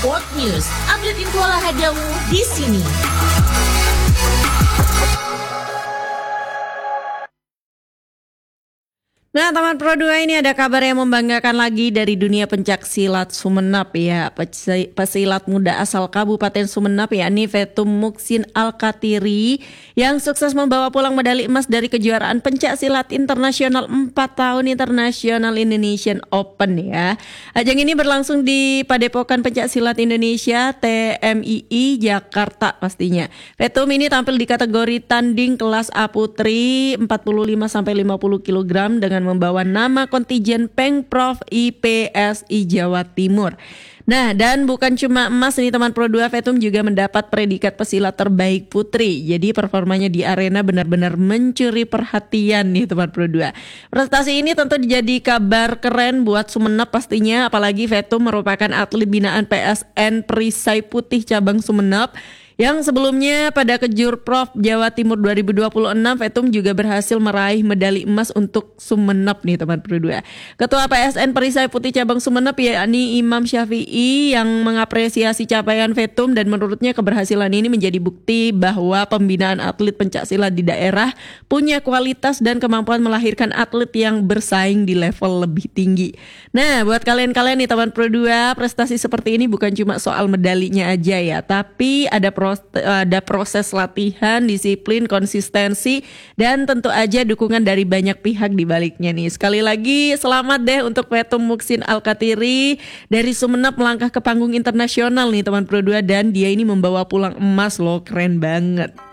Sport News, update info olahragamu di sini. Nah, teman Pro 2, ini ada kabar yang membanggakan lagi dari dunia pencak silat Sumenep ya. Pesilat muda asal Kabupaten Sumenep yakni Vetum Muksin Alkatiri yang sukses membawa pulang medali emas dari kejuaraan pencak silat internasional 4 tahun International Indonesian Open ya. Ajang ini berlangsung di Padepokan Pencak Silat Indonesia TMII Jakarta pastinya. Vetum ini tampil di kategori tanding kelas A putri 45-50 kg dengan membawa nama kontijen Pengprov IPSI Jawa Timur. Nah, dan bukan cuma emas nih teman Pro 2, Vetum juga mendapat predikat pesilat terbaik putri. Jadi performanya di arena benar-benar mencuri perhatian nih teman Pro 2. Prestasi ini tentu jadi kabar keren buat Sumenep pastinya, apalagi Vetum merupakan atlet binaan PSN Perisai Putih cabang Sumenep. Yang sebelumnya pada Kejurprov Jawa Timur 2026, Vetum juga berhasil meraih medali emas untuk Sumenep nih teman Pro 2. Ketua PSN Perisai Putih cabang Sumenep yakni Imam Syafi'i yang mengapresiasi capaian Vetum dan menurutnya keberhasilan ini menjadi bukti bahwa pembinaan atlet pencaksilat di daerah punya kualitas dan kemampuan melahirkan atlet yang bersaing di level lebih tinggi. Nah, buat kalian-kalian nih teman Pro 2, prestasi seperti ini bukan cuma soal medalinya aja ya, tapi ada proses latihan, disiplin, konsistensi, dan tentu aja dukungan dari banyak pihak di baliknya nih. Sekali lagi selamat deh untuk Vetum Muksin Alkatiri dari Sumenep melangkah ke panggung internasional nih teman Pro 2, dan dia ini membawa pulang emas loh, keren banget.